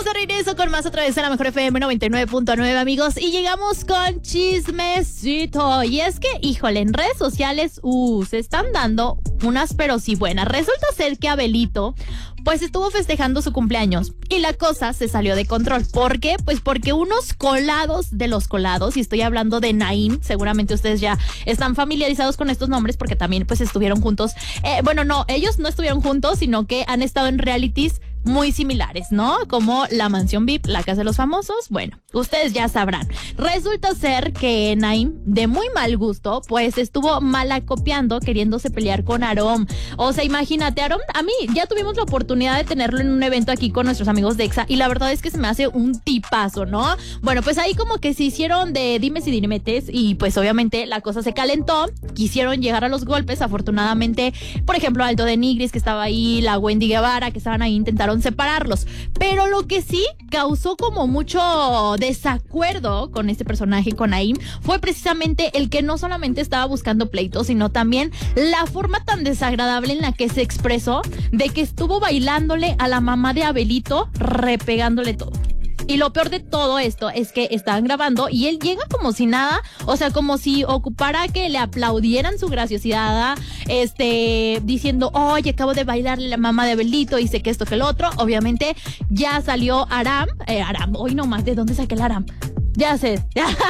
de regreso con más a través de la Mejor FM 99.9, amigos. Y llegamos con chismecito. Y es que, híjole, en redes sociales, se están dando unas pero sí buenas. Resulta ser que Abelito, pues estuvo festejando su cumpleaños y la cosa se salió de control. ¿Por qué? Pues porque unos colados de los colados, y estoy hablando de Naim, seguramente ustedes ya están familiarizados con estos nombres porque también pues estuvieron juntos. Bueno, no, ellos no estuvieron juntos, sino que han estado en realities muy similares, ¿no? Como La Mansión VIP, La Casa de los Famosos. Bueno, ustedes ya sabrán. Resulta ser que Naim, de muy mal gusto, pues estuvo malacopiando, queriéndose pelear con Aarón. O sea, imagínate, Aarón, a mí ya tuvimos la oportunidad de tenerlo en un evento aquí con nuestros amigos de EXA y la verdad es que se me hace un tipazo, ¿no? Bueno, pues ahí como que se hicieron de dimes y diremetes y pues obviamente la cosa se calentó, quisieron llegar a los golpes, afortunadamente, por ejemplo, Aldo de Nigris que estaba ahí, la Wendy Guevara que estaban ahí, intentaron separarlos, pero lo que sí causó como mucho desacuerdo con este personaje, con Naim, fue precisamente el que no solamente estaba buscando pleitos, sino también la forma tan desagradable en la que se expresó de que estuvo bailándole a la mamá de Abelito, repegándole todo. Y lo peor de todo esto es que estaban grabando y él llega como si nada, o sea, como si ocupara que le aplaudieran su graciosidad, diciendo, oye, acabo de bailarle a la mamá de Abelito, hice que esto, que el otro. Obviamente ya salió Aram, hoy nomás, ¿de dónde saqué el Aram? Ya sé.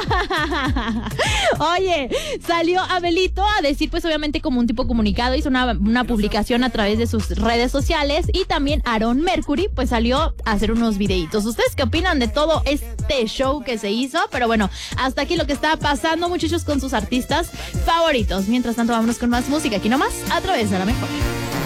Oye, salió Abelito a decir, pues obviamente como un tipo comunicado, hizo una publicación a través de sus redes sociales y también Aaron Mercury pues salió a hacer unos videitos. ¿Ustedes qué opinan de todo este show que se hizo? Pero bueno, hasta aquí lo que está pasando, muchachos, con sus artistas favoritos. Mientras tanto, vámonos con más música aquí nomás a través de la Mejor.